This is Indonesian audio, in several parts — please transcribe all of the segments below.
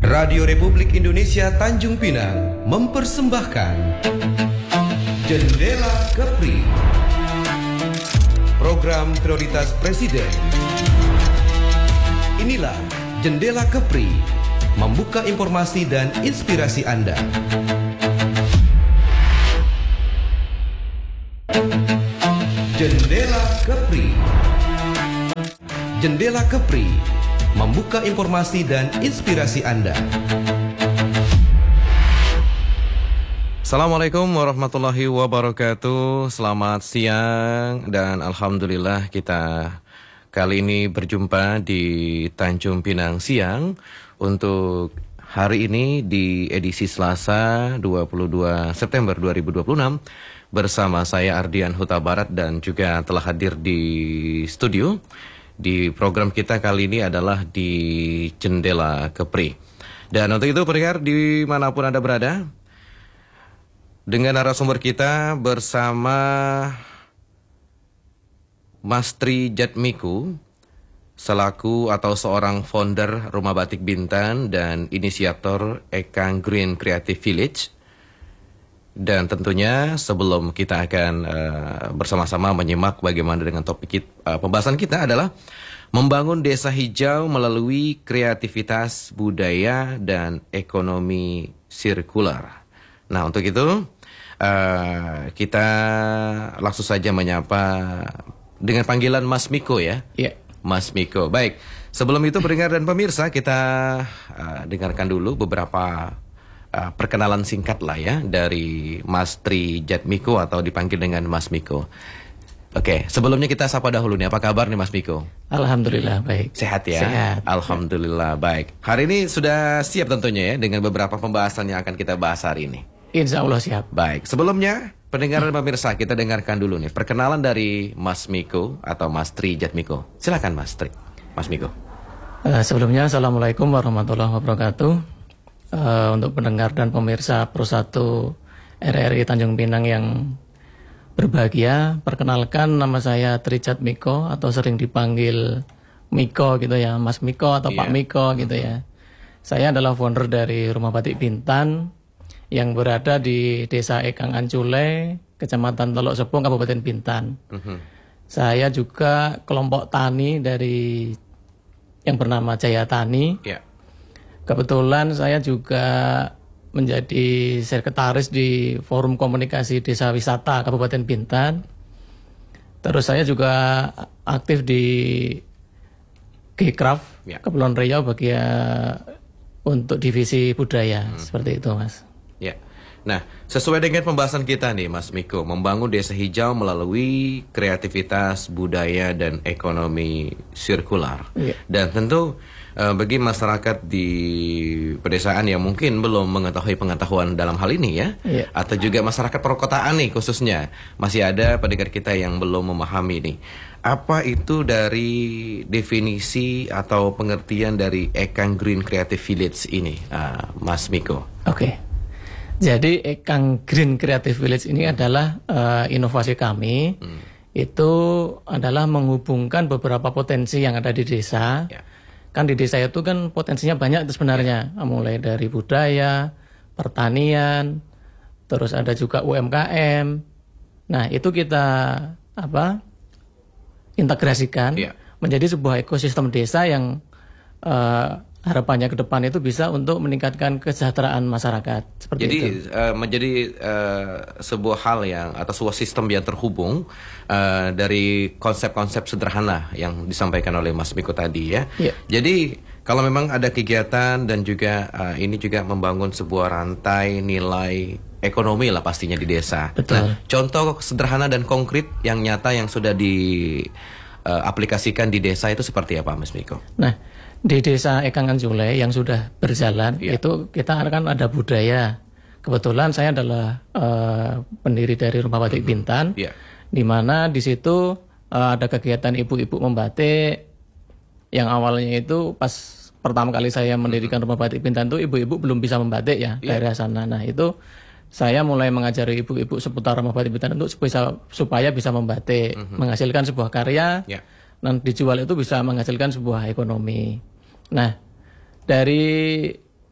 Radio Republik Indonesia Tanjung Pinang mempersembahkan Jendela Kepri, program prioritas Presiden. Inilah Jendela Kepri, membuka informasi dan inspirasi Anda. Jendela Kepri. Jendela Kepri, membuka informasi dan inspirasi Anda. Assalamualaikum warahmatullahi wabarakatuh. Selamat siang dan alhamdulillah kita kali ini berjumpa di Tanjung Pinang Siang untuk hari ini di edisi Selasa 22 September 2026 bersama saya Ardian Huta Barat dan juga telah hadir di studio. Di program kita kali ini adalah di Jendela Kepri. Dan untuk itu pendengar dimanapun Anda berada, dengan narasumber kita bersama Mas Tri Jatmiko, selaku atau seorang founder Rumah Batik Bintan dan inisiator Ekang Green Creative Village. Dan tentunya sebelum kita akan bersama-sama menyimak bagaimana dengan topik pembahasan kita adalah membangun desa hijau melalui kreativitas budaya dan ekonomi sirkular. Nah untuk itu kita langsung saja menyapa dengan panggilan Mas Miko ya. Iya. Mas Miko. Baik, sebelum itu pendengar dan pemirsa kita dengarkan dulu beberapa perkenalan singkat lah ya dari Mas Tri Jatmiko atau dipanggil dengan Mas Miko. Oke, sebelumnya kita sapa dahulu nih, apa kabar nih Mas Miko? Alhamdulillah baik. Sehat ya? Sehat. Alhamdulillah baik. Hari ini sudah siap tentunya ya dengan beberapa pembahasan yang akan kita bahas hari ini. Insya Allah siap. Baik, sebelumnya pendengar dan pemirsa kita dengarkan dulu nih perkenalan dari Mas Miko atau Mas Tri Jatmiko. Silakan Mas Tri, Mas Miko. Sebelumnya Assalamualaikum warahmatullahi wabarakatuh. Untuk pendengar dan pemirsa Pro 1 RRI Tanjung Pinang yang berbahagia, perkenalkan nama saya Tri Jatmiko atau sering dipanggil Miko gitu ya, Mas Miko atau Pak Miko gitu ya. Saya adalah founder dari Rumah Batik Bintan yang berada di Desa Ekang Ancule, Kecamatan Teluk Sepung, Kabupaten Bintan. Saya juga kelompok tani dari yang bernama Jaya Tani. Kebetulan saya juga menjadi sekretaris di Forum Komunikasi Desa Wisata Kabupaten Bintan. Terus saya juga aktif di G-Craft Kepulauan Riau bagian untuk divisi budaya. Seperti itu Mas. Ya. Nah, sesuai dengan pembahasan kita nih Mas Miko, membangun desa hijau melalui kreativitas budaya dan ekonomi sirkular. Dan tentu bagi masyarakat di pedesaan yang mungkin belum mengetahui pengetahuan dalam hal ini ya, atau juga masyarakat perkotaan nih khususnya, masih ada pendengar kita yang belum memahami nih. Apa itu dari definisi atau pengertian dari Ekang Green Creative Village ini, Mas Miko? Oke. Jadi Ekang Green Creative Village ini adalah inovasi kami. Itu adalah menghubungkan beberapa potensi yang ada di desa. Kan di desa itu kan potensinya banyak itu sebenarnya, mulai dari budaya, pertanian, terus ada juga UMKM. Nah itu kita integrasikan menjadi sebuah ekosistem desa yang harapannya ke depan itu bisa untuk meningkatkan kesejahteraan masyarakat. Seperti jadi itu. Menjadi sebuah hal yang atau sebuah sistem yang terhubung dari konsep-konsep sederhana yang disampaikan oleh Mas Miko tadi ya. Jadi kalau memang ada kegiatan dan juga ini juga membangun sebuah rantai nilai ekonomi lah pastinya di desa. Betul. Nah, contoh sederhana dan konkret yang nyata yang sudah diaplikasikan di desa itu seperti apa Mas Miko? Nah, di desa Ekang Ancule yang sudah berjalan itu kita akan ada budaya. Kebetulan saya adalah pendiri dari Rumah Batik Bintan, di mana di situ ada kegiatan ibu-ibu membatik. Yang awalnya itu pas pertama kali saya mendirikan Rumah Batik Bintan itu ibu-ibu belum bisa membatik ya daerah sana. Nah itu saya mulai mengajari ibu-ibu seputar Rumah Batik Bintan untuk supaya bisa membatik, menghasilkan sebuah karya. Dan dijual itu bisa menghasilkan sebuah ekonomi. Nah, dari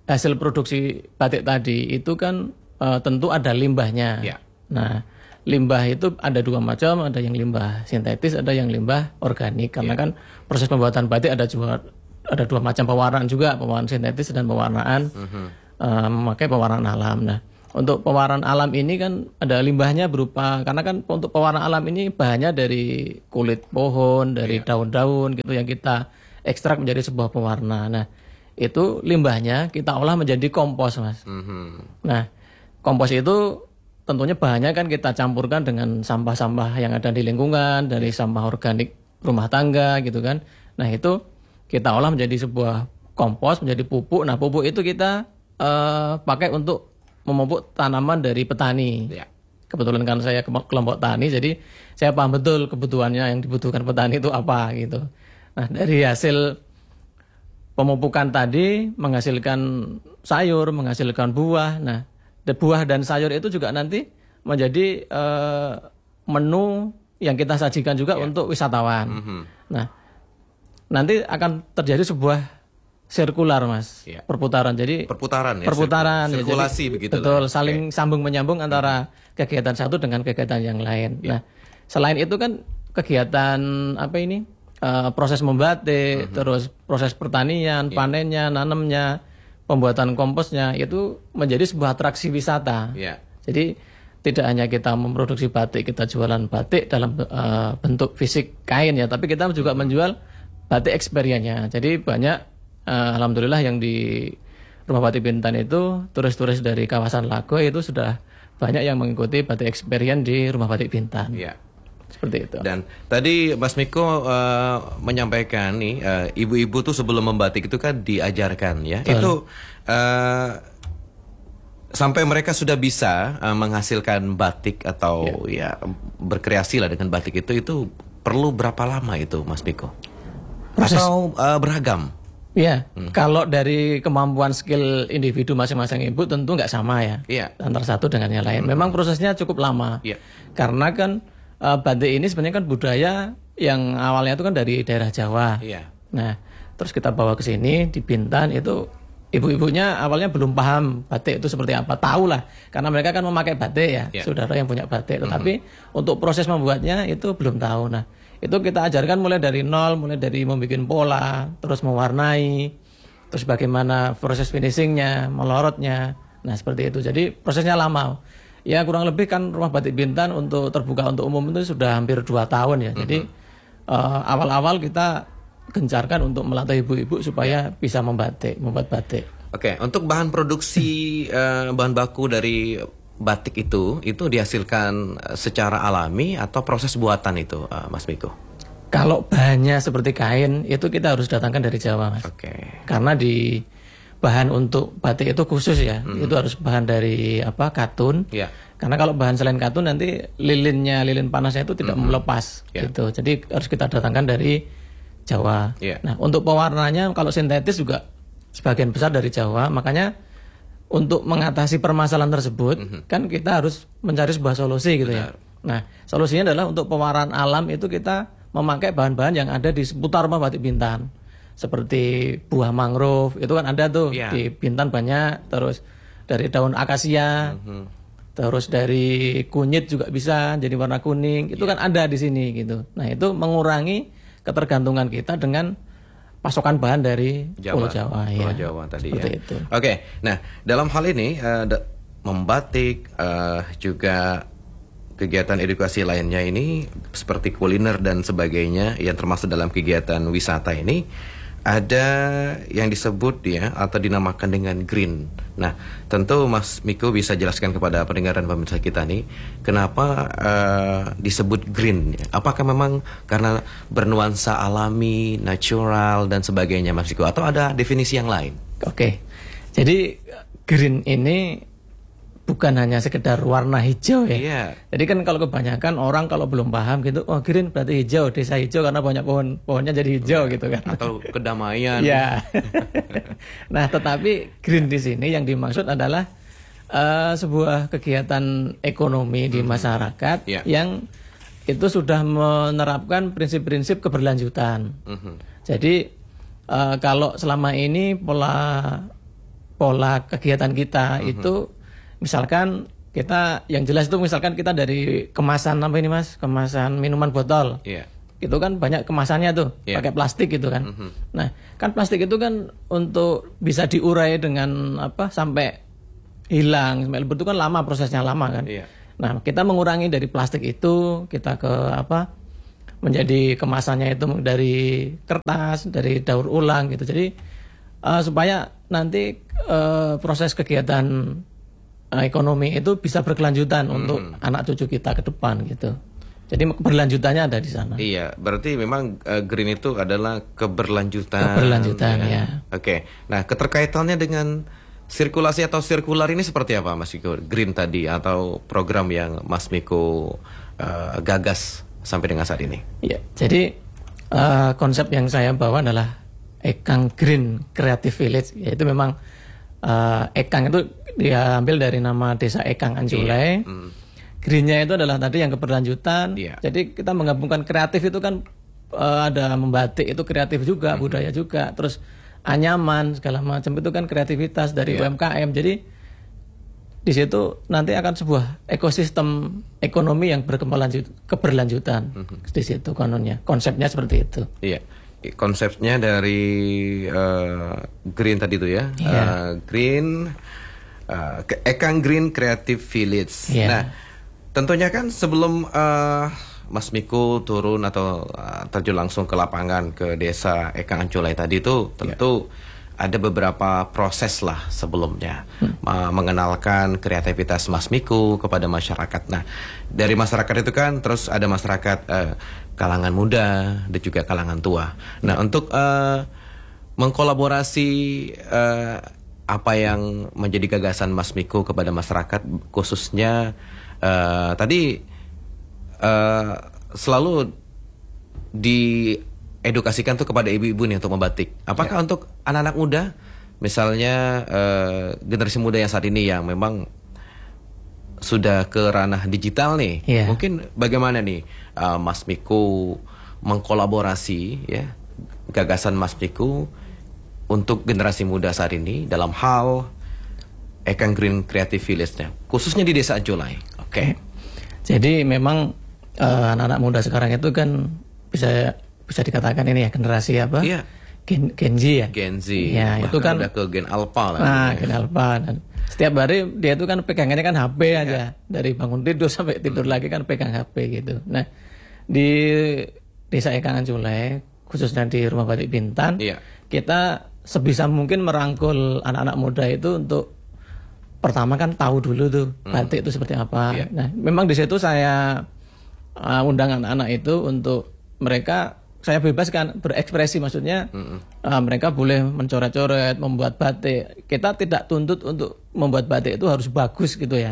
hasil produksi batik tadi itu kan tentu ada limbahnya. Ya. Nah, limbah itu ada dua macam, ada yang limbah sintetis, ada yang limbah organik. Karena kan proses pembuatan batik ada dua macam pewarnaan juga, pewarnaan sintetis dan pewarnaan memakai pewarnaan alam. Nah, untuk pewarnaan alam ini kan ada limbahnya berupa, karena kan untuk pewarnaan alam ini bahannya dari kulit pohon, dari daun-daun gitu yang kita ekstrak menjadi sebuah pewarna. Nah, itu limbahnya kita olah menjadi kompos, Mas. Nah, kompos itu tentunya bahannya kan kita campurkan dengan sampah-sampah yang ada di lingkungan, dari sampah organik rumah tangga gitu kan. Nah, itu kita olah menjadi sebuah kompos, menjadi pupuk. Nah, pupuk itu kita pakai untuk memupuk tanaman dari petani. Ya. Kebetulan kan saya kelompok tani, jadi saya paham betul kebutuhannya yang dibutuhkan petani itu apa gitu. Nah, dari hasil pemupukan tadi menghasilkan sayur, menghasilkan buah. Nah, buah dan sayur itu juga nanti menjadi menu yang kita sajikan juga untuk wisatawan. Nah, nanti akan terjadi sebuah sirkular, Mas, perputaran. Jadi perputaran ya. Perputaran, sirkulasi jadi, begitu. Betul, saling sambung menyambung antara kegiatan satu dengan kegiatan yang lain. Nah, selain itu kan kegiatan proses membatik, terus proses pertanian, panennya, nanamnya, pembuatan komposnya itu menjadi sebuah atraksi wisata. Jadi tidak hanya kita memproduksi batik, kita jualan batik dalam bentuk fisik kain ya, tapi kita juga menjual batik experience-nya. Jadi banyak alhamdulillah yang di Rumah Batik Bintan itu turis-turis dari kawasan Lagoy itu sudah banyak yang mengikuti batik experience di Rumah Batik Bintan. Seperti itu. Dan tadi Mas Miko menyampaikan nih, ibu-ibu tuh sebelum membatik itu kan diajarkan ya. Itu sampai mereka sudah bisa menghasilkan batik atau ya berkreasi lah dengan batik itu perlu berapa lama itu, Mas Miko? Atau beragam? Iya, kalau dari kemampuan skill individu masing-masing ibu tentu nggak sama ya, antara satu dengan yang lain. Memang prosesnya cukup lama, karena kan batik ini sebenarnya kan budaya yang awalnya itu kan dari daerah Jawa. Nah, terus kita bawa ke sini di Bintan itu ibu-ibunya awalnya belum paham batik itu seperti apa. Tahu lah, karena mereka kan memakai batik ya, saudara yang punya batik. Tetapi untuk proses membuatnya itu belum tahu. Nah, itu kita ajarkan mulai dari nol, mulai dari membuat pola, terus mewarnai, terus bagaimana proses finishingnya, melorotnya. Nah, seperti itu. Jadi prosesnya lama. Ya kurang lebih kan Rumah Batik Bintan untuk terbuka untuk umum itu sudah hampir 2 tahun ya. Jadi awal-awal kita gencarkan untuk melatih ibu-ibu supaya bisa membuat batik. Oke, untuk bahan produksi bahan baku dari batik itu dihasilkan secara alami atau proses buatan itu, Mas Miko? Kalau bahannya seperti kain itu kita harus datangkan dari Jawa, Mas. Karena di bahan untuk batik itu khusus ya, itu harus bahan dari katun. Karena kalau bahan selain katun nanti lilin panasnya itu tidak melepas gitu. Jadi harus kita datangkan dari Jawa. Nah, untuk pewarnanya kalau sintetis juga sebagian besar dari Jawa. Makanya untuk mengatasi permasalahan tersebut kan kita harus mencari sebuah solusi gitu ya. Nah, solusinya adalah untuk pewarnaan alam itu kita memakai bahan-bahan yang ada di seputar Rumah Batik Bintan. Seperti buah mangrove, itu kan ada tuh di Bintan banyak, terus dari daun akasia, terus dari kunyit juga bisa jadi warna kuning, itu kan ada di sini gitu. Nah, itu mengurangi ketergantungan kita dengan pasokan bahan dari Pulau Jawa. Pulau Jawa tadi seperti ya. itu. Nah dalam hal ini membatik juga kegiatan edukasi lainnya ini seperti kuliner dan sebagainya yang termasuk dalam kegiatan wisata ini ada yang disebut atau dinamakan dengan green. Nah, tentu Mas Miko bisa jelaskan kepada pendengar dan pemirsa kita nih, kenapa disebut green? Apakah memang karena bernuansa alami, natural dan sebagainya, Mas Miko, atau ada definisi yang lain? Jadi green ini bukan hanya sekedar warna hijau ya. Jadi kan kalau kebanyakan orang kalau belum paham gitu, oh green berarti hijau, desa hijau karena banyak pohonnya jadi hijau gitu kan. Atau kedamaian. Nah, tetapi green di sini yang dimaksud adalah sebuah kegiatan ekonomi di masyarakat yang itu sudah menerapkan prinsip-prinsip keberlanjutan. Jadi kalau selama ini pola pola kegiatan kita itu misalkan kita yang jelas itu misalkan kita dari kemasan apa ini Mas, kemasan minuman botol. Iya. Itu kan banyak kemasannya tuh, pakai plastik gitu kan. Nah, kan plastik itu kan untuk bisa diurai dengan apa sampai hilang, sampai lebur itu kan lama, prosesnya lama kan. Iya. Nah, kita mengurangi dari plastik itu, kita ke apa? Menjadi kemasannya itu dari kertas, dari daur ulang gitu. Jadi supaya nanti proses kegiatan ekonomi itu bisa berkelanjutan untuk anak cucu kita ke depan gitu. Jadi berlanjutannya ada di sana. Iya, berarti memang green itu adalah keberlanjutan. Keberlanjutan ya. Oke. Nah, keterkaitannya dengan sirkulasi atau sirkular ini seperti apa Mas Miko? Green tadi atau program yang Mas Miko gagas sampai dengan saat ini? Iya. Jadi konsep yang saya bawa adalah Ekang Green Creative Village, yaitu memang Ekang itu diambil dari nama desa Ekang Anculai. Greennya itu adalah tadi yang keberlanjutan. Jadi kita menggabungkan kreatif itu kan ada membatik itu kreatif juga, budaya juga, terus anyaman segala macam itu kan kreativitas dari UMKM. Jadi di situ nanti akan sebuah ekosistem ekonomi yang keberlanjutan di situ kononnya. Konsepnya seperti itu. Iya. Konsepnya dari green tadi itu ya. Green Ekang Green Creative Village. Nah, tentunya kan sebelum Mas Miko turun atau terjun langsung ke lapangan ke desa Ekang Anculai tadi itu tentu ada beberapa proses lah sebelumnya mengenalkan kreativitas Mas Miko kepada masyarakat. Nah, dari masyarakat itu kan terus ada masyarakat kalangan muda dan juga kalangan tua. Nah, untuk mengkolaborasi apa yang menjadi gagasan Mas Miko kepada masyarakat khususnya tadi selalu diedukasikan tuh kepada ibu-ibu nih untuk membatik. Apakah untuk anak-anak muda, misalnya generasi muda yang saat ini yang memang sudah ke ranah digital nih, mungkin bagaimana nih Mas Miko mengkolaborasi ya gagasan Mas Miko untuk generasi muda saat ini dalam hal Ekang Green Creative Village-nya, khususnya di Desa Anculai. Oke. Jadi memang anak-anak muda sekarang itu kan bisa dikatakan ini ya generasi apa? Iya. Gen Z ya. Gen Z. Ya, itu kan udah ke Gen Alpha lah. Nah, Gen Alpha dan setiap hari dia itu kan pegangannya kan HP aja. Dari bangun tidur sampai tidur lagi kan pegang HP gitu. Nah, di Desa Ekang Anculai khususnya di Rumah Batik Bintan, kita sebisa mungkin merangkul anak-anak muda itu untuk pertama kan tahu dulu tuh batik itu seperti apa. Nah, memang di situ saya undang anak-anak itu untuk mereka saya bebaskan berekspresi, maksudnya mereka boleh mencoret-coret, membuat batik. Kita tidak tuntut untuk membuat batik itu harus bagus gitu ya.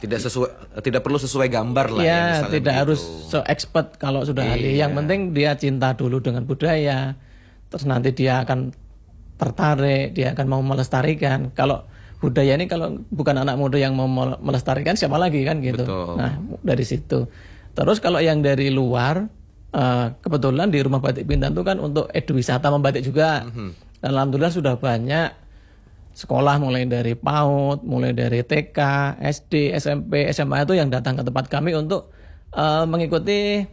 Tidak perlu sesuai gambar lah. Ya, tidak harus so expert kalau sudah ahli. Yang penting dia cinta dulu dengan budaya. Terus nanti dia akan tertarik, dia akan mau melestarikan. Kalau budaya ini kalau bukan anak muda yang mau melestarikan siapa lagi kan gitu. Betul. Nah, dari situ. Terus kalau yang dari luar kebetulan di Rumah Batik Bintan itu kan untuk eduwisata membatik juga. Dan alhamdulillah sudah banyak sekolah mulai dari PAUD, mulai dari TK, SD, SMP, SMA itu yang datang ke tempat kami untuk mengikuti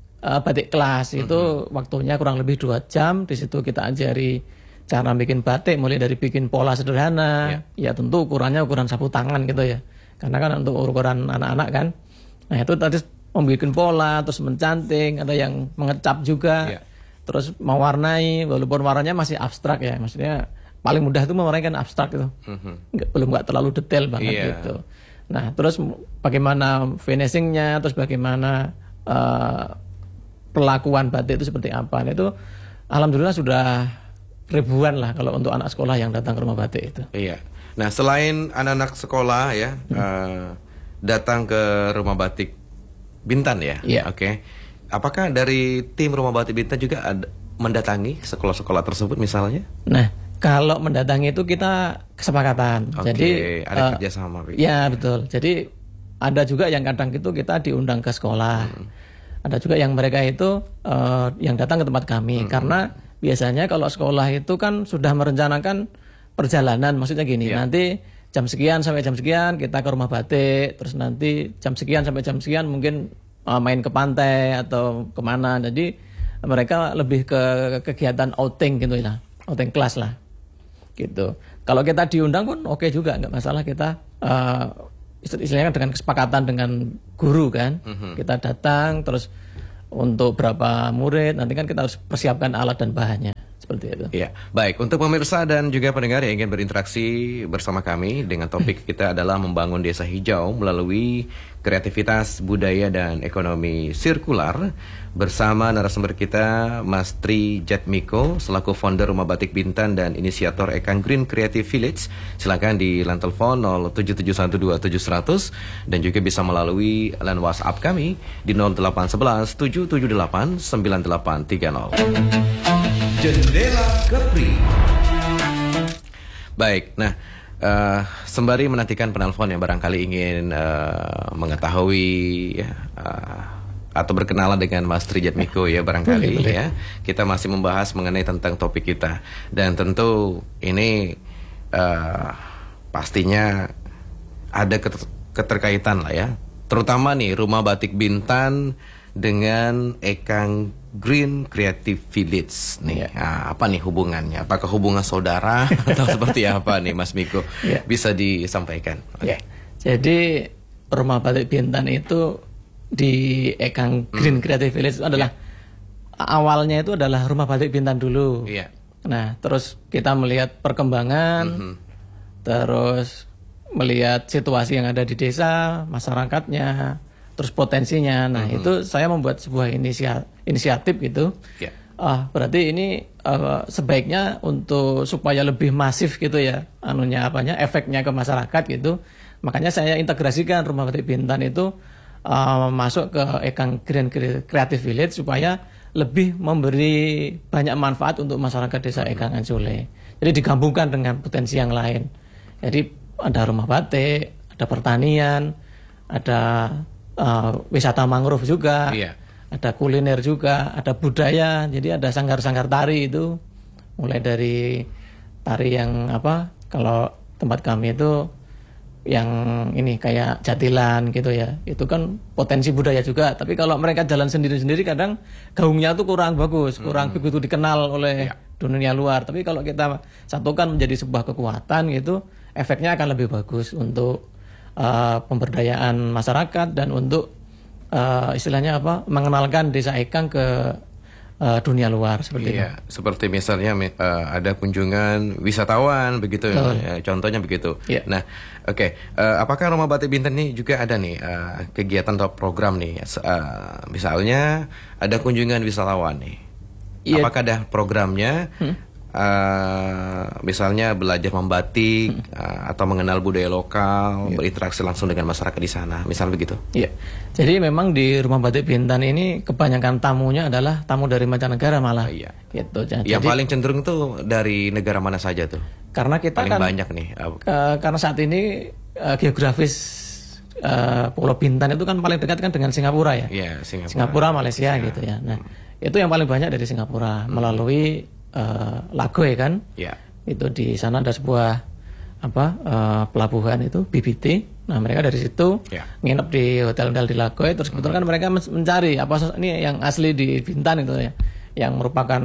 batik kelas. Itu waktunya kurang lebih 2 jam. Di situ kita ajari cara bikin batik mulai dari bikin pola sederhana. Ya tentu ukurannya ukuran sapu tangan gitu ya. Karena kan untuk ukuran anak-anak kan. Nah, itu tadi membuat pola, terus mencanting, ada yang mengecap juga, terus mewarnai, walaupun warnanya masih abstrak ya, maksudnya paling mudah itu mewarnai kan abstrak itu, nggak terlalu detail banget gitu. Nah, terus bagaimana finishingnya, terus bagaimana perlakuan batik itu seperti apa, nah, itu alhamdulillah sudah ribuan lah kalau untuk anak sekolah yang datang ke Rumah Batik itu. Iya. Nah, selain anak-anak sekolah ya datang ke Rumah Batik Bintan ya, Oke. Apakah dari tim Rumah Batik Bintan juga mendatangi sekolah-sekolah tersebut misalnya? Nah, kalau mendatangi itu kita kesepakatan. Jadi ada kerjasama. Ya betul. Jadi ada juga yang kadang itu kita diundang ke sekolah. Ada juga yang mereka itu yang datang ke tempat kami. Karena biasanya kalau sekolah itu kan sudah merencanakan perjalanan, maksudnya gini, nanti jam sekian sampai jam sekian kita ke rumah batik, terus nanti jam sekian sampai jam sekian mungkin main ke pantai atau kemana. Jadi mereka lebih ke kegiatan outing gitu lah, outing kelas lah gitu. Kalau kita diundang pun oke juga, nggak masalah. Kita istilahnya dengan kesepakatan dengan guru kan, kita datang terus untuk berapa murid, nanti kan kita harus persiapkan alat dan bahannya. Seperti itu. Ya, baik. Untuk pemirsa dan juga pendengar yang ingin berinteraksi bersama kami dengan topik kita adalah membangun desa hijau melalui kreativitas budaya dan ekonomi sirkular bersama narasumber kita Mas Tri Jatmiko selaku founder Rumah Batik Bintan dan inisiator Ekang Green Creative Village. Silakan di line telepon 077127100 dan juga bisa melalui line WhatsApp kami di 0811 778 9830. Jendela Kepri. Baik, nah sembari menantikan penelpon yang barangkali ingin mengetahui atau berkenalan dengan Mas Tri Jatmiko ya barangkali ya, kita masih membahas mengenai tentang topik kita dan tentu ini pastinya ada keterkaitan lah ya, terutama nih Rumah Batik Bintan dengan Ekang Green Creative Village nih. Nah, apa nih hubungannya? Apakah hubungan saudara atau seperti apa nih Mas Miko? Bisa disampaikan. Jadi Rumah Batik Bintan itu di Ekang Green Creative Village itu adalah awalnya itu adalah Rumah Batik Bintan dulu. Nah, terus kita melihat perkembangan, terus melihat situasi yang ada di desa, masyarakatnya, terus potensinya. Nah, itu saya membuat sebuah inisiatif gitu. Berarti ini sebaiknya untuk supaya lebih masif gitu ya, efeknya ke masyarakat gitu. Makanya saya integrasikan Rumah Batik Bintan itu masuk ke Ekang Green Creative Village supaya lebih memberi banyak manfaat untuk masyarakat desa Ekang Ancole. Jadi digabungkan dengan potensi yang lain. Jadi ada rumah batik, ada pertanian, ada wisata mangrove juga, ada kuliner juga, ada budaya. Jadi ada sanggar-sanggar tari itu, mulai dari tari yang kalau tempat kami itu yang ini kayak jatilan gitu ya, itu kan potensi budaya juga. Tapi kalau mereka jalan sendiri-sendiri kadang gaungnya tuh kurang bagus, kurang begitu dikenal oleh dunia luar. Tapi kalau kita satukan menjadi sebuah kekuatan gitu, efeknya akan lebih bagus untuk pemberdayaan masyarakat dan untuk istilahnya mengenalkan desa Ekang ke dunia luar seperti itu. Seperti misalnya ada kunjungan wisatawan begitu ya, contohnya begitu. Nah, apakah Rumah Batik Bintan ini juga ada nih kegiatan atau program nih, misalnya ada kunjungan wisatawan nih, apakah ada programnya? Misalnya belajar membatik atau mengenal budaya lokal, berinteraksi langsung dengan masyarakat di sana, misal begitu. Jadi memang di Rumah Batik Bintan ini kebanyakan tamunya adalah tamu dari mancanegara malah. Gitu. Yang paling cenderung tuh dari negara mana saja tuh? Karena kita paling kan banyak nih. Karena saat ini geografis Pulau Bintan itu kan paling dekat kan dengan Singapura ya. Singapura, Malaysia gitu ya. Nah, itu yang paling banyak dari Singapura melalui Lagoy kan. Itu di sana ada sebuah pelabuhan itu BBT. Nah, mereka dari situ nginep di hotel-hotel di Lagoy. Terus kebetulan kan mereka mencari ini yang asli di Bintan itu ya, yang merupakan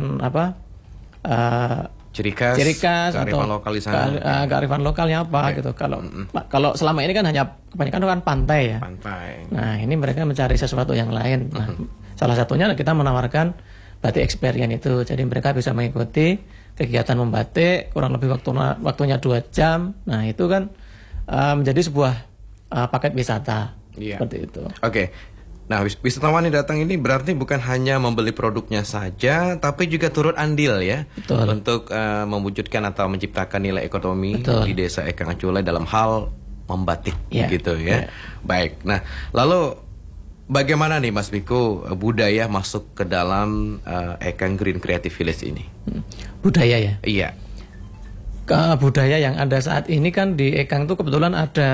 ciri khas kearifan lokal di sana. Kearifan lokalnya gitu. Kalau selama ini kan hanya kebanyakan kan pantai ya. Nah, ini mereka mencari sesuatu yang lain. Nah, salah satunya kita menawarkan batik experience itu. Jadi mereka bisa mengikuti kegiatan membatik kurang lebih waktunya 2 jam. Nah, itu kan menjadi sebuah paket wisata seperti itu. Nah, wisatawan yang datang ini berarti bukan hanya membeli produknya saja, tapi juga turut andil ya. Untuk mewujudkan atau menciptakan nilai ekonomi di desa Ekang Ancole dalam hal membatik gitu ya. Baik. Nah, lalu bagaimana nih Mas Miko budaya masuk ke dalam Ekang Green Creative Village ini? Budaya ya? Iya. Budaya yang ada saat ini kan di Ekang tuh kebetulan ada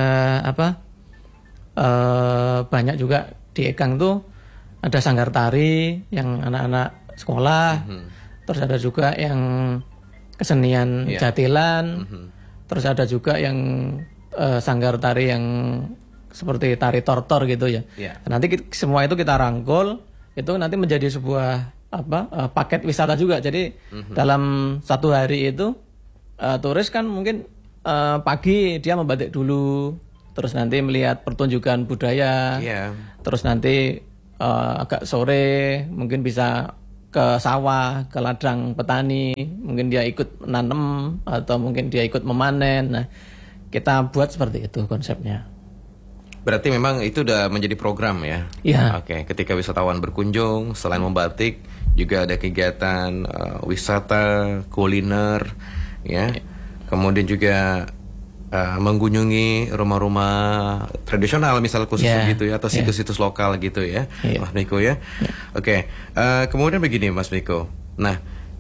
banyak juga di Ekang tuh ada sanggar tari yang anak-anak sekolah, terus ada juga yang kesenian jatilan, Terus ada juga yang sanggar tari yang seperti tari tortor gitu ya. Nanti semua itu kita rangkul, itu nanti menjadi sebuah paket wisata juga. Jadi dalam satu hari itu turis kan mungkin pagi dia membatik dulu, terus nanti melihat pertunjukan budaya, terus nanti agak sore mungkin bisa ke sawah, ke ladang petani, mungkin dia ikut nanam atau mungkin dia ikut memanen. Nah, kita buat seperti itu konsepnya. Berarti memang itu udah menjadi program ya? Iya. Oke, ketika wisatawan berkunjung, selain membatik, juga ada kegiatan wisata, kuliner, ya. Kemudian juga mengunjungi rumah-rumah tradisional misal khusus gitu ya, atau situs-situs lokal gitu ya, Mas Miko ya. Oke, kemudian begini Mas Miko. Nah,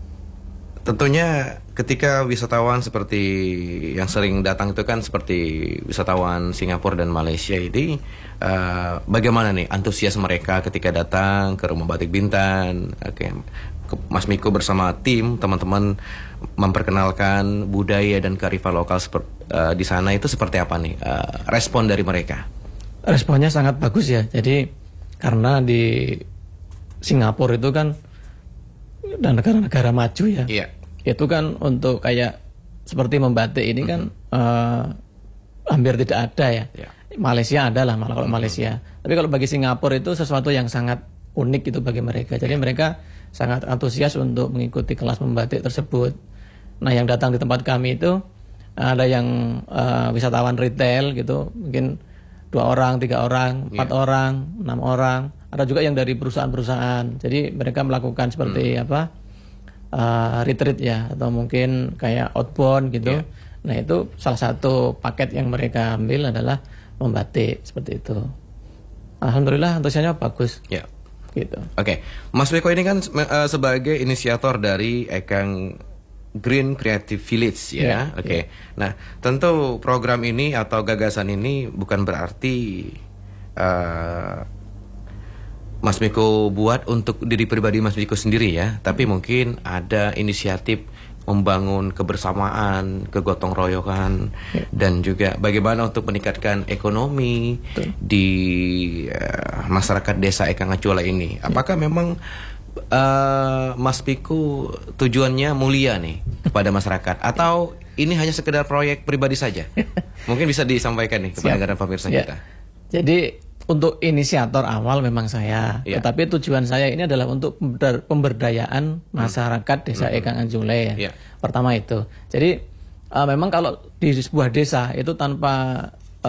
tentunya ketika wisatawan seperti yang sering datang itu kan seperti wisatawan Singapura dan Malaysia ini, bagaimana nih antusias mereka ketika datang ke Rumah Batik Bintan? Oke, Mas Miko bersama tim teman-teman memperkenalkan budaya dan kearifan lokal di sana itu seperti apa nih respon dari mereka? Responnya sangat bagus ya. Jadi karena di Singapura itu kan dan negara-negara maju ya, itu kan untuk kayak seperti membatik ini kan hampir tidak ada ya. Malaysia ada lah malah kalau Malaysia. Tapi kalau bagi Singapura itu sesuatu yang sangat unik itu bagi mereka. Jadi mereka sangat antusias untuk mengikuti kelas membatik tersebut. Nah, yang datang di tempat kami itu ada yang wisatawan retail gitu, mungkin 2 orang, 3 orang, 4 orang, 6 orang. Ada juga yang dari perusahaan-perusahaan. Jadi mereka melakukan seperti retreat ya, atau mungkin kayak outbound gitu. Nah, itu salah satu paket yang mereka ambil adalah membatik seperti itu. Alhamdulillah antusiasnya bagus. Gitu. Oke, Mas Miko ini kan sebagai inisiator dari Ekang Green Creative Village ya. Nah, tentu program ini atau gagasan ini bukan berarti Mas Miko buat untuk diri pribadi Mas Miko sendiri ya, tapi mungkin ada inisiatif membangun kebersamaan, kegotong royokan, dan juga bagaimana untuk meningkatkan ekonomi di masyarakat desa Ekang Acuala ini. Apakah memang Mas Miko tujuannya mulia nih kepada masyarakat, atau ini hanya sekedar proyek pribadi saja? Mungkin bisa disampaikan nih kepada negara pemirsa kita. Jadi untuk inisiator awal memang saya, tetapi tujuan saya ini adalah untuk pemberdayaan masyarakat desa Ekang Acuala ya. Pertama itu. Jadi memang kalau di sebuah desa itu tanpa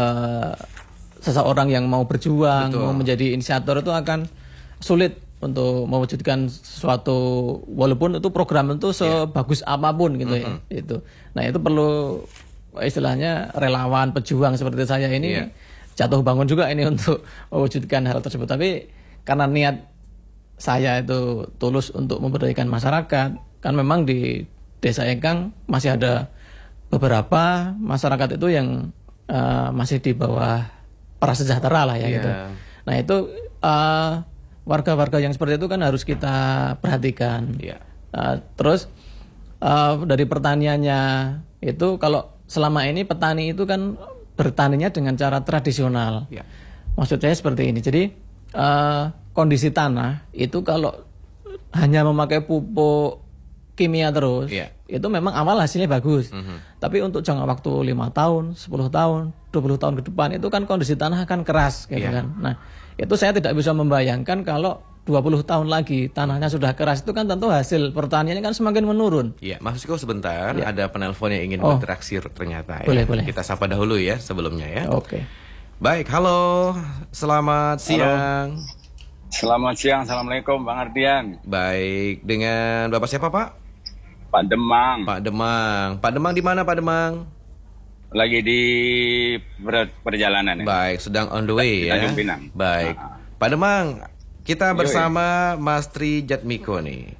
seseorang yang mau berjuang, mau menjadi inisiator itu akan sulit untuk mewujudkan sesuatu, walaupun itu program itu sebagus apapun gitu ya. Itu. Nah, itu perlu istilahnya relawan, pejuang seperti saya ini jatuh bangun juga ini untuk mewujudkan hal tersebut. Tapi karena niat saya itu tulus untuk memberdayakan masyarakat, kan memang di Desa Ekang masih ada beberapa masyarakat itu yang masih di bawah prasejahtera lah ya gitu. Nah, itu warga-warga yang seperti itu kan harus kita perhatikan. Terus dari pertaniannya itu, kalau selama ini petani itu kan bertaninya dengan cara tradisional. Maksud saya seperti ini. Jadi kondisi tanah itu kalau hanya memakai pupuk kimia terus, itu memang awal hasilnya bagus. Tapi untuk jangka waktu 5 tahun, 10 tahun, 20 tahun ke depan itu kan kondisi tanah akan keras gitu kan. Nah, itu saya tidak bisa membayangkan kalau 20 tahun lagi tanahnya sudah keras, itu kan tentu hasil pertaniannya kan semakin menurun. Mas Miko sebentar, ada penelpon yang ingin berinteraksi ternyata. Boleh. Kita sapa dahulu ya sebelumnya ya. Baik, halo, selamat siang. Selamat siang, assalamualaikum Bang Ardian. Baik, dengan Bapak siapa Pak? Pak Demang. Pak Demang di mana Pak Demang? Lagi di perjalanan. Baik, sedang on the way ya. Tanjung Pinang. Baik, Pak Demang. Kita bersama Mas Tri Jatmiko nih.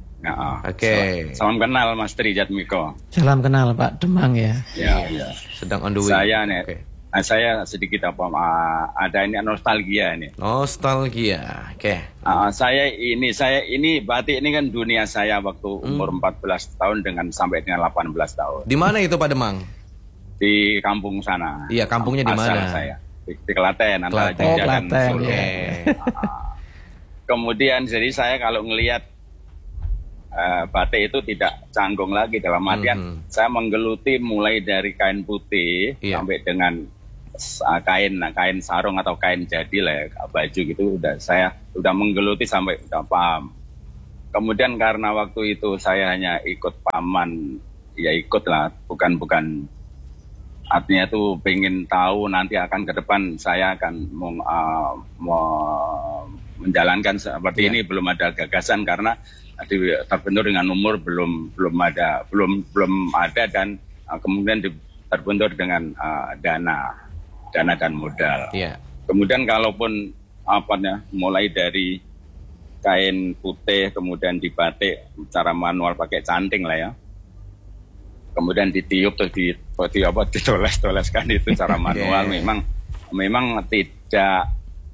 Salam kenal Mas Tri Jatmiko. Salam kenal Pak Demang ya. Sedang on the way. Saya nih, saya sedikit ada ini nostalgia ini. Nostalgia, saya ini batik ini kan dunia saya waktu umur 14 tahun sampai dengan 18 tahun. Di mana itu Pak Demang? di kampung sana. Iya, kampungnya di Asal mana? saya di Klaten, antara Klaten. Jogja dan Klaten, Solo. ya. Kemudian jadi saya kalau ngelihat batik itu tidak canggung lagi, dalam artian saya menggeluti mulai dari kain putih Iya. sampai dengan kain sarung atau kain jadi lah ya, baju gitu, saya udah menggeluti sampai udah paham. Kemudian karena waktu itu saya hanya ikut paman, ya ikut lah, bukan artinya tuh pengen tahu nanti akan ke depan saya akan menjalankan seperti ini, belum ada gagasan karena terbentur dengan umur belum ada dan kemudian terbentur dengan dana dan modal. Iya. Kemudian kalaupun mulai dari kain putih kemudian dibatik secara manual pakai canting lah ya. Kemudian ditiup terus ditoles-toleskan itu secara manual. Memang tidak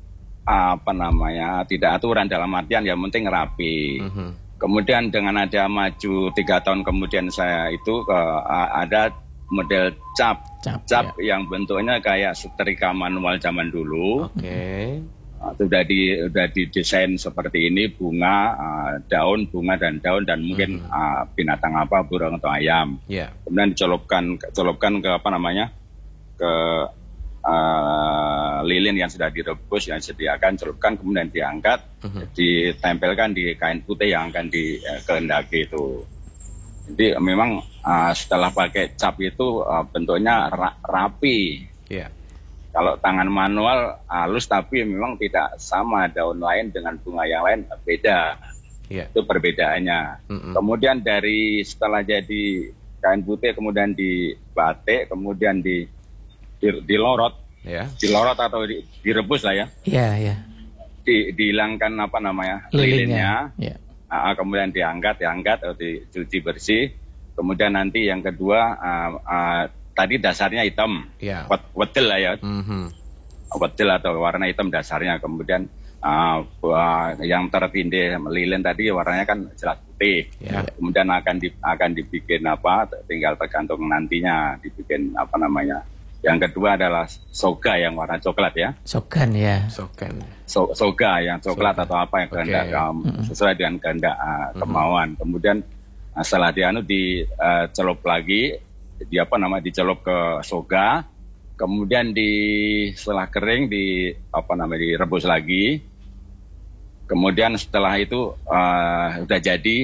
tidak aturan, dalam artian ya penting rapi. Kemudian dengan ada maju 3 tahun kemudian saya itu ada model cap yang bentuknya kayak setrika manual zaman dulu. Oke. Sudah didesain seperti ini, bunga, daun, bunga dan daun dan mungkin binatang apa, burung atau ayam. Iya. Kemudian dicolopkan ke ke lilin yang sudah direbus, yang disediakan, celupkan, kemudian diangkat, ditempelkan di kain putih yang akan dikehendaki itu. Jadi memang setelah pakai cap itu bentuknya rapi. Iya. Kalau tangan manual halus tapi memang tidak sama, daun lain dengan bunga yang lain beda. Iya. Itu perbedaannya. Kemudian setelah jadi kain putih kemudian dibatik, kemudian dilorot, dilorot atau direbus lah ya. Iya. Dihilangkan lilinnya. Iya. Kemudian diangkat atau dicuci bersih. Kemudian nanti yang kedua tadi dasarnya hitam, wedel lah ya, wedel atau warna hitam dasarnya. Kemudian yang tertindih lilin tadi warnanya kan jelas putih. Kemudian akan dibikin tinggal tergantung nantinya dibikin Yang kedua adalah soga yang warna coklat ya. Sogan ya. Soga yang coklat atau apa yang kehendak sesuai dengan kehendak kemauan. Kemudian setelah dicelup lagi, dicelup ke soga. Kemudian setelah kering direbus lagi. Kemudian setelah itu udah jadi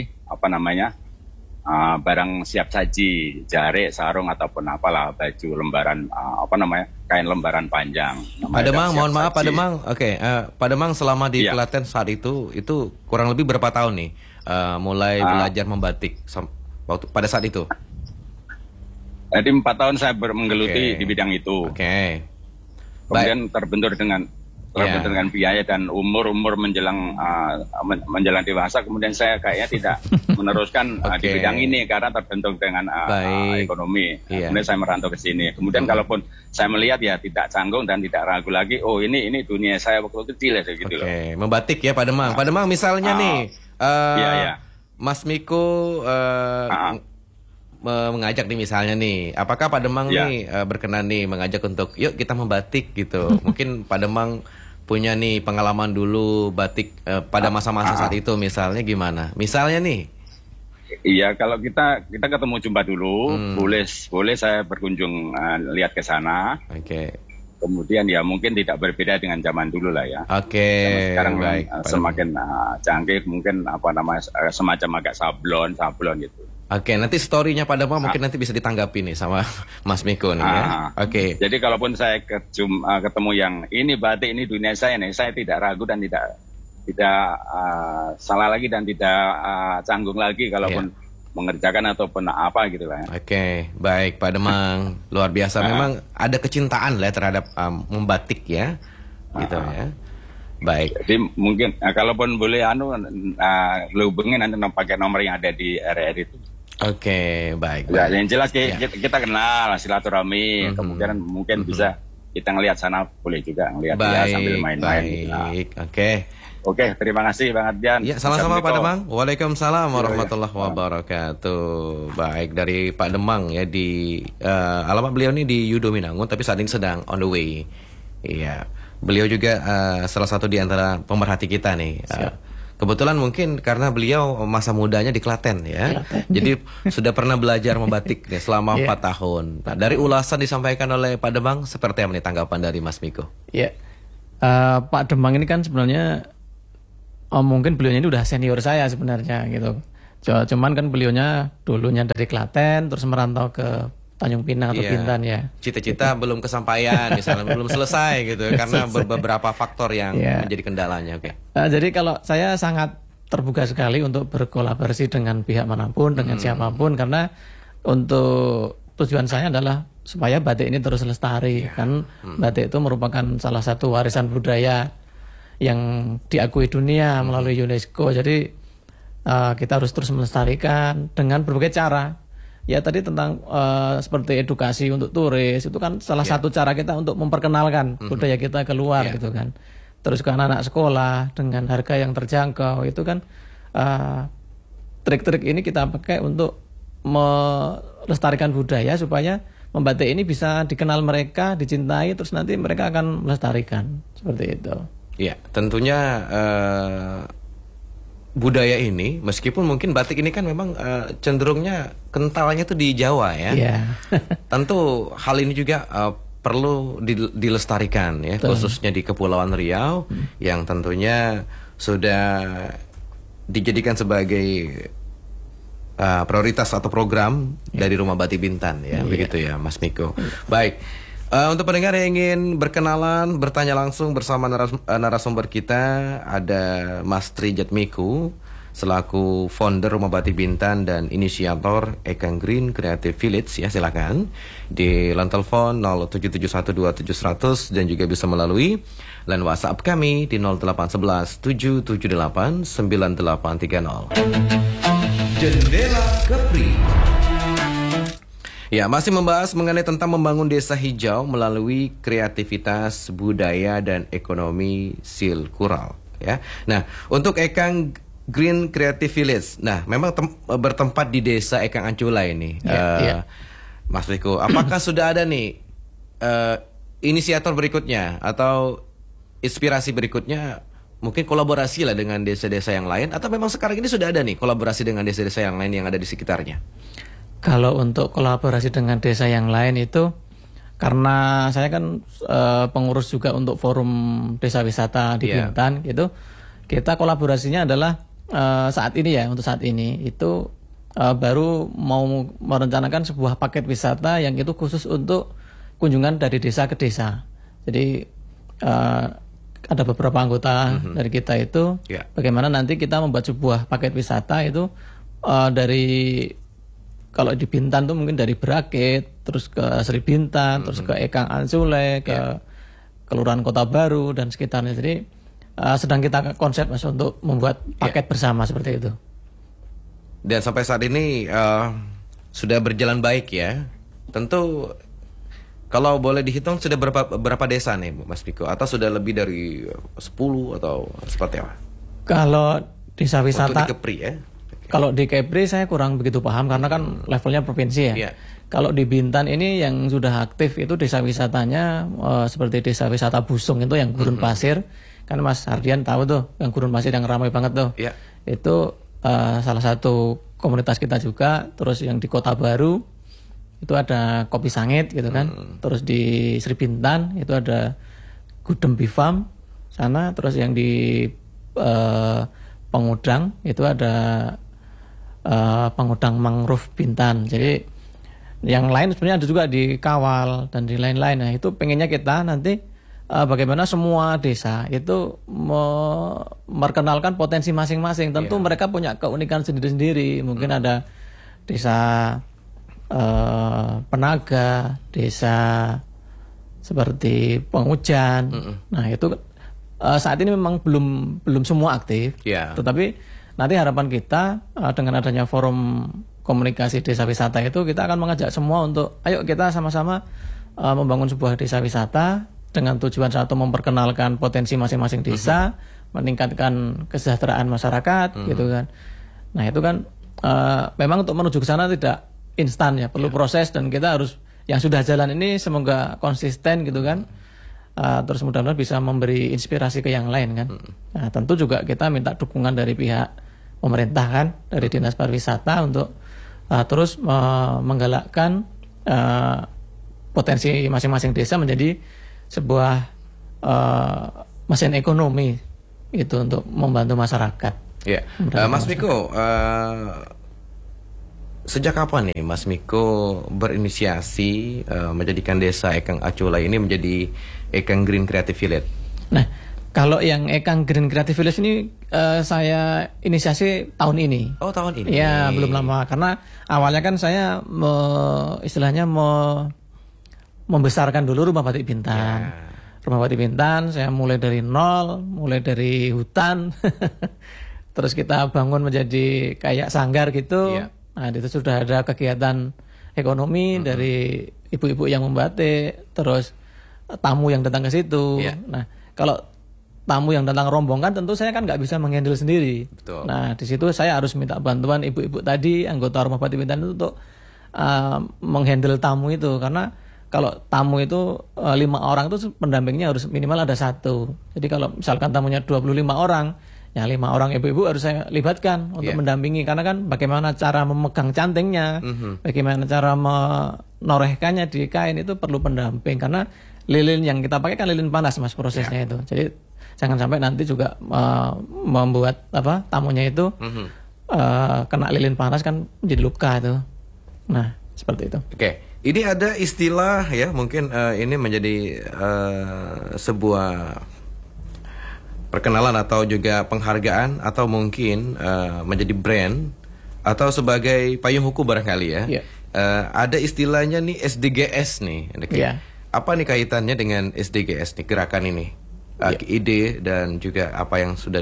barang siap saji, jarik, sarung ataupun apalah, baju lembaran kain lembaran panjang. Pak Demang, mohon maaf Pak Demang. Oke, Pak Demang selama di Klaten saat itu kurang lebih berapa tahun nih mulai belajar membatik pada saat itu? Jadi 4 tahun saya menggeluti di bidang itu. Kemudian terbentur dengan biaya dan umur menjelang dewasa, kemudian saya kayaknya tidak meneruskan di bidang ini karena terbentur dengan ekonomi. Kemudian saya merantau ke sini. Kemudian kalaupun saya melihat ya tidak canggung dan tidak ragu lagi, oh ini dunia saya waktu kecil ya gitu loh. Membatik ya Pak Demang. Pak Demang misalnya nih Mas Miko mengajak nih misalnya nih, apakah Pak Demang nih berkenan nih mengajak untuk yuk kita membatik gitu. Mungkin Pak Demang punya nih pengalaman dulu batik pada masa-masa saat itu misalnya gimana? Misalnya nih. Iya, kalau kita ketemu jumpa dulu, boleh saya berkunjung lihat ke sana. Kemudian ya mungkin tidak berbeda dengan zaman dulu lah ya. Sekarang baik. Semakin canggih, mungkin semacam agak sablon gitu. Nanti story-nya Pak Demang mungkin nanti bisa ditanggapi nih sama Mas Miko nih ya. Jadi kalaupun saya ketemu yang ini batik, ini dunia saya nih, saya tidak ragu dan tidak salah lagi dan tidak canggung lagi kalaupun mengerjakan ataupun apa gitu lah. Baik Pak Demang, luar biasa. Memang ada kecintaan lah terhadap membatik ya, gitu ya. Baik. Jadi mungkin kalaupun boleh lu hubungin nanti pakai nomor yang ada di RRI itu. Baik. Ya, yang jelas kita kenal, silaturahmi, kemudian mungkin bisa kita ngelihat sana boleh juga ngelihat dia sambil main-main. Baik, Oke, terima kasih Bang Ardian. Ya, sama-sama Pak Demang. Waalaikumsalam warahmatullahi wabarakatuh. Baik, dari Pak Demang ya di alamat beliau ini di Yudo Minangun, tapi saat ini sedang on the way. Iya, beliau juga salah satu di antara pemerhati kita nih. Kebetulan mungkin karena beliau masa mudanya di Klaten ya. Jadi sudah pernah belajar membatik nih selama 4 tahun. Nah, dari ulasan disampaikan oleh Pak Demang, seperti apa nih tanggapan dari Mas Miko? Ya, Pak Demang ini kan sebenarnya mungkin beliaunya ini udah senior saya sebenarnya gitu. Cuman kan beliaunya dulunya dari Klaten terus merantau ke Tanjung Pinang atau Bintan ya. Cita-cita belum kesampaian misalnya, belum selesai gitu karena beberapa faktor yang menjadi kendalanya. Jadi kalau saya sangat terbuka sekali untuk berkolaborasi dengan pihak manapun, dengan siapapun, karena untuk tujuan saya adalah supaya batik ini terus lestari. Kan batik itu merupakan salah satu warisan budaya yang diakui dunia melalui UNESCO. Jadi kita harus terus melestarikan dengan berbagai cara. Ya tadi tentang seperti edukasi untuk turis, itu kan salah satu cara kita untuk memperkenalkan budaya kita keluar gitu kan. Terus ke anak-anak sekolah dengan harga yang terjangkau, itu kan trik-trik ini kita pakai untuk melestarikan budaya supaya membatik ini bisa dikenal mereka, dicintai, terus nanti mereka akan melestarikan seperti itu. Ya, tentunya budaya ini, meskipun mungkin batik ini kan memang cenderungnya kentalnya tuh di Jawa ya. Tentu hal ini juga perlu dilestarikan ya, khususnya di Kepulauan Riau yang tentunya sudah dijadikan sebagai prioritas atau program dari Rumah Batik Bintan ya, begitu ya Mas Miko. Baik. Untuk pendengar yang ingin berkenalan, bertanya langsung bersama narasumber kita, ada Mas Tri Jatmiku selaku founder Rumah Batik Bintan dan inisiator Ekang Green Creative Village ya, silakan di line telepon 077127100 dan juga bisa melalui line WhatsApp kami di 0811 778 9830. Jendela Kepri. Ya, masih membahas mengenai tentang membangun desa hijau melalui kreativitas budaya dan ekonomi silkural ya. Nah, untuk Ekang Green Creative Village, nah memang bertempat di desa Ekang Ancula ini. Mas Riko, apakah sudah ada nih inisiator berikutnya atau inspirasi berikutnya, mungkin kolaborasi lah dengan desa-desa yang lain, atau memang sekarang ini sudah ada nih kolaborasi dengan desa-desa yang lain yang ada di sekitarnya? Kalau untuk kolaborasi dengan desa yang lain itu, karena saya kan pengurus juga untuk forum desa wisata di Bintan gitu, kita kolaborasinya adalah saat ini ya, untuk saat ini itu baru mau merencanakan sebuah paket wisata yang itu khusus untuk kunjungan dari desa ke desa. Jadi ada beberapa anggota dari kita itu, bagaimana nanti kita membuat sebuah paket wisata itu dari, kalau di Bintan tuh mungkin dari Berakit, terus ke Sri Bintan, terus ke Ekang Ancule, ke Kelurahan Kota Baru dan sekitarnya. Jadi sedang kita konsep Mas untuk membuat paket bersama seperti itu. Dan sampai saat ini sudah berjalan baik ya. Tentu kalau boleh dihitung sudah berapa desa nih Mas Piko? Atau sudah lebih dari 10 atau seperti apa? Kalau desa wisata untuk di Kepri ya? Kalau di Kepri saya kurang begitu paham karena kan levelnya provinsi ya. Kalau di Bintan ini yang sudah aktif itu desa wisatanya seperti desa wisata Busung itu yang gurun pasir. Kan Mas Ardian tahu tuh yang gurun pasir yang ramai banget tuh. Itu salah satu komunitas kita juga. Terus yang di Kota Baru itu ada Kopi Sangit gitu kan. Terus di Sri Bintan itu ada Gudem Bifam sana. Terus yang di Pengudang itu ada Pengudang Mangrove Bintan. Jadi yang lain sebenarnya ada juga di Kawal dan di lain-lain. Nah itu pengennya kita nanti bagaimana semua desa itu memperkenalkan potensi masing-masing. Tentu mereka punya keunikan sendiri-sendiri. Mungkin ada desa Penaga, desa seperti Pengujan. Nah itu saat ini memang belum semua aktif. Tetapi nanti harapan kita dengan adanya forum komunikasi desa wisata itu, kita akan mengajak semua untuk ayo kita sama-sama membangun sebuah desa wisata dengan tujuan satu memperkenalkan potensi masing-masing desa, meningkatkan kesejahteraan masyarakat, gitu kan. Nah itu kan memang untuk menuju ke sana tidak instan ya, perlu proses, dan kita harus yang sudah jalan ini semoga konsisten gitu kan. Terus mudah-mudahan bisa memberi inspirasi ke yang lain kan. Nah, tentu juga kita minta dukungan dari pihak pemerintah kan, dari Dinas Pariwisata untuk terus menggalakkan potensi masing-masing desa menjadi sebuah mesin ekonomi itu untuk membantu masyarakat. Ya, Mas Miko, sejak kapan nih Mas Miko berinisiasi menjadikan desa Ekang Acula ini menjadi Ekang Green Creative Village? Nah, kalau yang Ekang Green Creative Village ini saya inisiasi tahun ini. Oh, tahun ini? Ya, belum lama. Karena awalnya kan saya istilahnya membesarkan dulu Rumah Batik Bintan. Rumah Batik Bintan, saya mulai dari nol, mulai dari hutan. Terus kita bangun menjadi kayak sanggar gitu. Nah, itu sudah ada kegiatan ekonomi dari ibu-ibu yang membatik, terus tamu yang datang ke situ. Nah, kalau tamu yang datang rombong kan tentu saya kan nggak bisa menghandle sendiri. Betul. Nah, di situ saya harus minta bantuan ibu-ibu tadi, anggota Rumah Batik Bintan itu untuk menghandle tamu itu, karena kalau tamu itu 5 orang itu pendampingnya harus minimal ada 1. Jadi kalau misalkan tamunya 25 orang, ya 5 orang ibu-ibu harus saya libatkan untuk mendampingi, karena kan bagaimana cara memegang cantingnya, bagaimana cara menorehkannya di kain itu perlu pendamping, karena lilin yang kita pakai kan lilin panas Mas prosesnya itu. Jadi jangan sampai nanti juga membuat tamunya itu kena lilin panas kan jadi luka itu. Nah, seperti itu. Oke. Ini ada istilah ya, mungkin ini menjadi sebuah perkenalan atau juga penghargaan, atau mungkin menjadi brand atau sebagai payung hukum barangkali ya. Ada istilahnya nih SDGs nih. Apa nih kaitannya dengan SDGs nih, gerakan ini? Ide dan juga apa yang sudah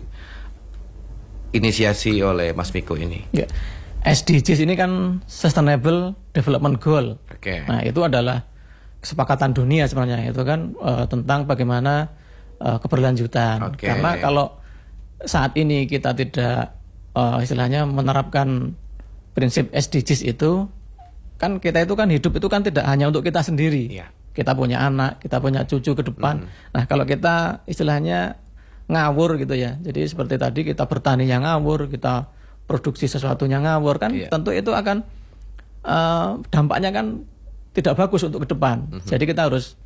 diinisiasi oleh Mas Miko ini? SDGs ini kan Sustainable Development Goal. Nah, itu adalah kesepakatan dunia sebenarnya, itu kan tentang bagaimana keberlanjutan. Karena kalau saat ini kita tidak istilahnya menerapkan prinsip SDGs itu, kan kita itu kan hidup itu kan tidak hanya untuk kita sendiri. Kita punya anak, kita punya cucu ke depan. Nah, kalau kita istilahnya ngawur gitu ya. Jadi seperti tadi kita bertani yang ngawur, kita produksi sesuatunya ngawur kan, tentu itu akan dampaknya kan tidak bagus untuk ke depan. Jadi kita harus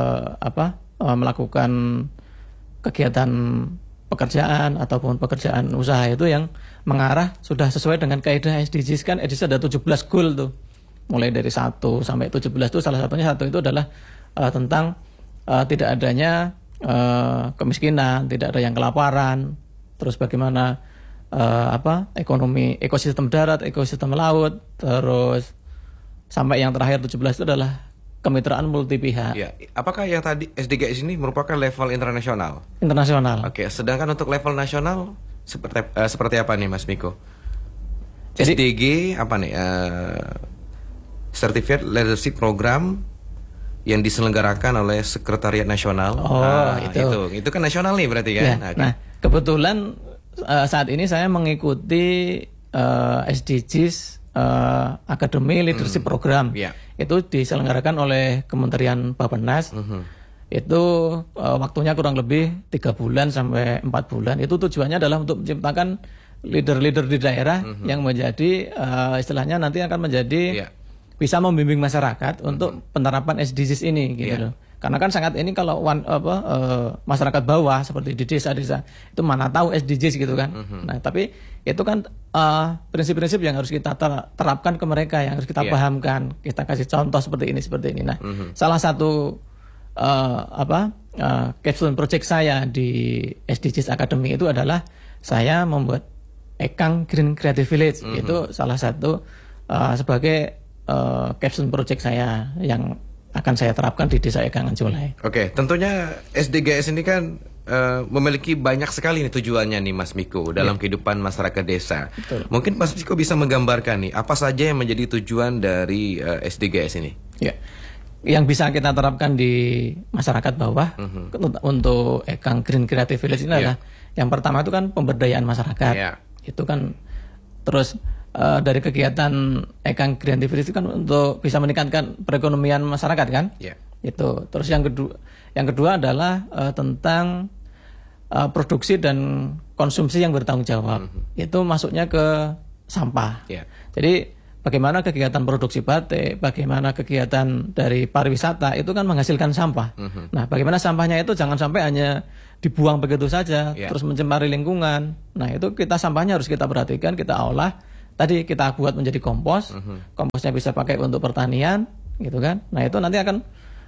melakukan kegiatan pekerjaan ataupun pekerjaan usaha itu yang mengarah sudah sesuai dengan kaidah SDGs kan. SDGs ada 17 goal tuh. Mulai dari 1 sampai 17 itu salah satunya itu adalah tentang tidak adanya kemiskinan, tidak ada yang kelaparan, terus bagaimana ekonomi, ekosistem darat, ekosistem laut, terus sampai yang terakhir 17 itu adalah kemitraan multi pihak. Apakah yang tadi SDGs ini merupakan level internasional? Internasional. Sedangkan untuk level nasional seperti apa nih Mas Miko? Jadi, SDG apa nih? Certificate Leadership Program yang diselenggarakan oleh Sekretariat Nasional. Itu kan nasional nih berarti kan? Nah, kebetulan saat ini saya mengikuti SDGs Academy Leadership Program. Itu diselenggarakan oleh Kementerian Bappenas. Itu waktunya kurang lebih 3 bulan sampai 4 bulan. Itu tujuannya adalah untuk menciptakan leader-leader di daerah yang menjadi istilahnya nanti akan menjadi bisa membimbing masyarakat untuk penerapan SDGs ini gitu loh. Karena kan sangat ini kalau masyarakat bawah seperti di desa-desa itu mana tahu SDGs gitu kan. Nah, tapi itu kan prinsip-prinsip yang harus kita terapkan ke mereka, yang harus kita pahamkan. Kita kasih contoh seperti ini. Nah, salah satu capstone project saya di SDGs Academy itu adalah saya membuat Ekang Green Creative Village. Itu salah satu sebagai capstone project saya yang akan saya terapkan di Desa Ekang Acula. Tentunya SDGs ini kan memiliki banyak sekali nih tujuannya nih Mas Miko dalam kehidupan masyarakat desa. Betul. Mungkin Mas Miko bisa menggambarkan nih apa saja yang menjadi tujuan dari SDGs ini? yang bisa kita terapkan di masyarakat bawah untuk Ekang Green Creative Village ini adalah yang pertama itu kan pemberdayaan masyarakat. Itu kan terus dari kegiatan Ekang Creative Village itu kan untuk bisa meningkatkan perekonomian masyarakat kan. Itu. Terus yang kedua adalah tentang produksi dan konsumsi yang bertanggung jawab. Itu masuknya ke sampah. Jadi bagaimana kegiatan produksi batik, bagaimana kegiatan dari pariwisata itu kan menghasilkan sampah. Nah, bagaimana sampahnya itu jangan sampai hanya dibuang begitu saja, terus mencemari lingkungan. Nah, itu sampahnya harus kita perhatikan, kita olah. Tadi kita buat menjadi kompos. Komposnya bisa pakai untuk pertanian, gitu kan. Nah, itu nanti akan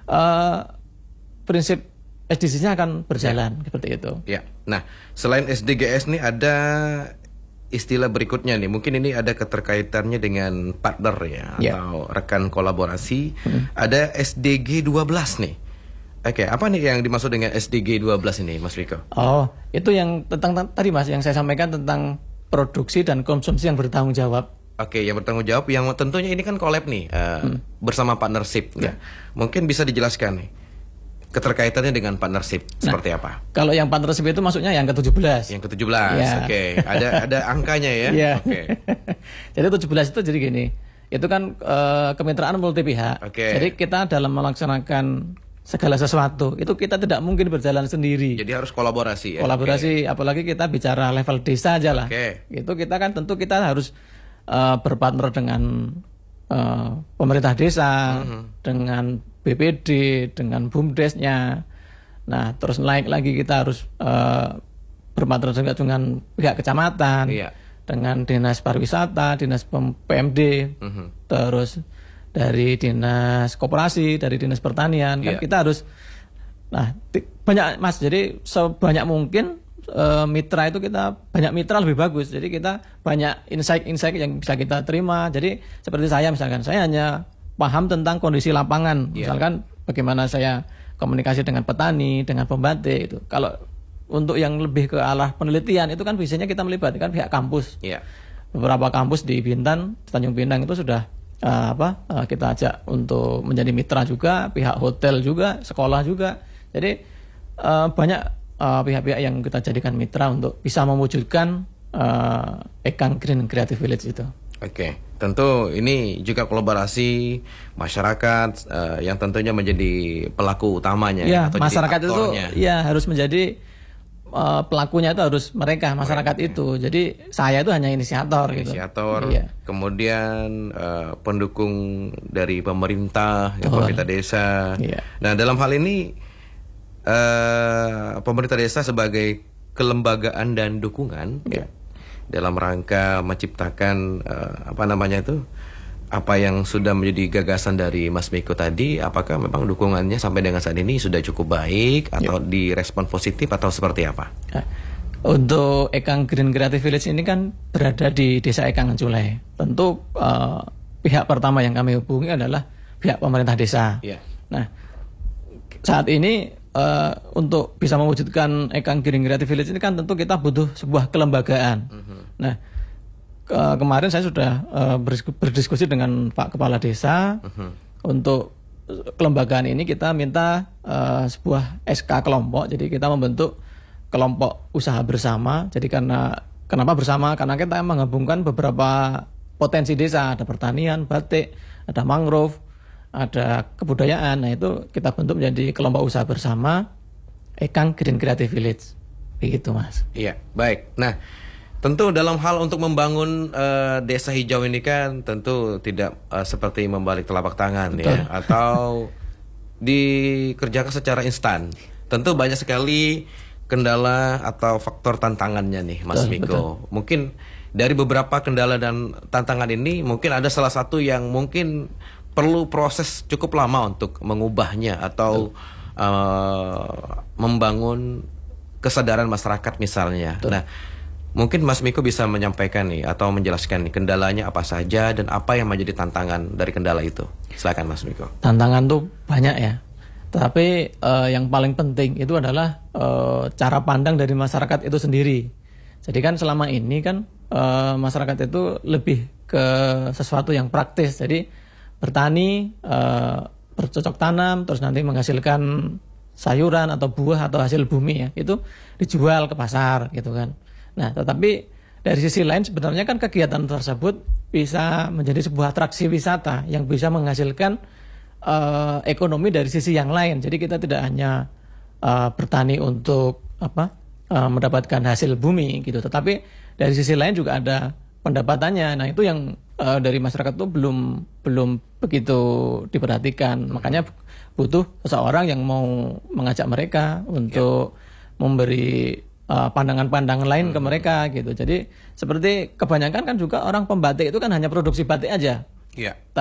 prinsip SDGs-nya akan berjalan seperti itu. Nah, selain SDGs nih ada istilah berikutnya nih, mungkin ini ada keterkaitannya dengan partner atau rekan kolaborasi. Ada SDG 12 nih. Oke, apa nih yang dimaksud dengan SDG 12 ini, Mas Miko? Oh, itu yang tentang tadi Mas yang saya sampaikan tentang produksi dan konsumsi yang bertanggung jawab. Oke, yang bertanggung jawab yang tentunya ini kan collab nih bersama partnership. Nah, mungkin bisa dijelaskan nih keterkaitannya dengan partnership seperti apa? Kalau yang partnership itu maksudnya yang ke-17. Yang ke-17. Oke. Ada angkanya ya. Oke. Jadi 17 itu jadi gini. Itu kan kemitraan multi pihak. Jadi kita dalam melaksanakan segala sesuatu itu kita tidak mungkin berjalan sendiri. Jadi harus kolaborasi ya. Apalagi kita bicara level desa aja lah. Itu kita kan tentu kita harus berpartner dengan pemerintah desa, dengan BPD, dengan BUMDes-nya. Nah, terus naik lagi kita harus berpartner juga dengan pihak kecamatan, dengan dinas pariwisata, dinas PMD, terus dari dinas koperasi, dari dinas pertanian. Kan kita harus, banyak Mas. Jadi sebanyak mungkin mitra itu kita banyak mitra lebih bagus. Jadi kita banyak insight yang bisa kita terima. Jadi seperti saya misalkan, saya hanya paham tentang kondisi lapangan, misalkan bagaimana saya komunikasi dengan petani, dengan pembatik itu. Kalau untuk yang lebih ke arah penelitian itu kan biasanya kita melibatkan pihak kampus. Beberapa kampus di Bintan, Tanjung Pinang itu sudah kita ajak untuk menjadi mitra juga, pihak hotel juga, sekolah juga. Jadi banyak pihak-pihak yang kita jadikan mitra untuk bisa mewujudkan Ekang Green Creative Village itu. Oke, tentu ini juga kolaborasi masyarakat yang tentunya menjadi pelaku utamanya atau masyarakat itu harus menjadi pelakunya itu harus mereka masyarakat itu. Jadi saya itu hanya inisiator gitu. Kemudian pendukung dari pemerintah, pemerintah desa. Nah, dalam hal ini pemerintah desa sebagai kelembagaan dan dukungan dalam rangka menciptakan apa yang sudah menjadi gagasan dari Mas Miko tadi, apakah memang dukungannya sampai dengan saat ini sudah cukup baik atau direspon positif atau seperti apa? Untuk Ekang Green Creative Village ini kan berada di Desa Ekang Culai. Tentu pihak pertama yang kami hubungi adalah pihak pemerintah desa. Nah, saat ini untuk bisa mewujudkan Ekang Green Creative Village ini kan tentu kita butuh sebuah kelembagaan. Nah, kemarin saya sudah berdiskusi dengan Pak Kepala Desa untuk kelembagaan ini kita minta sebuah SK kelompok. Jadi kita membentuk kelompok usaha bersama. Jadi kenapa bersama? Karena kita menggabungkan beberapa potensi desa, ada pertanian, batik, ada mangrove, ada kebudayaan. Nah, itu kita bentuk menjadi kelompok usaha bersama Ekang Green Creative Village. Begitu, Mas. Iya, baik. Nah, tentu dalam hal untuk membangun desa hijau ini kan tentu tidak seperti membalik telapak tangan atau dikerjakan secara instan. Tentu banyak sekali kendala atau faktor tantangannya nih, Mas Miko. Mungkin dari beberapa kendala dan tantangan ini mungkin ada salah satu yang mungkin perlu proses cukup lama untuk mengubahnya atau membangun kesadaran masyarakat misalnya. Nah, mungkin Mas Miko bisa menyampaikan nih atau menjelaskan nih kendalanya apa saja dan apa yang menjadi tantangan dari kendala itu. Silakan Mas Miko. Tantangan tuh banyak ya. Tapi yang paling penting itu adalah cara pandang dari masyarakat itu sendiri. Jadi kan selama ini kan masyarakat itu lebih ke sesuatu yang praktis. Jadi bertani bercocok tanam, terus nanti menghasilkan sayuran atau buah atau hasil bumi ya, itu dijual ke pasar gitu kan. Nah, tetapi dari sisi lain sebenarnya kan kegiatan tersebut bisa menjadi sebuah atraksi wisata yang bisa menghasilkan ekonomi dari sisi yang lain. Jadi kita tidak hanya bertani untuk mendapatkan hasil bumi gitu, tetapi dari sisi lain juga ada pendapatannya. Nah, itu yang dari masyarakat itu belum begitu diperhatikan. Makanya butuh seseorang yang mau mengajak mereka untuk memberi pandangan-pandangan lain ke mereka gitu. Jadi seperti kebanyakan kan juga orang pembatik itu kan hanya produksi batik aja.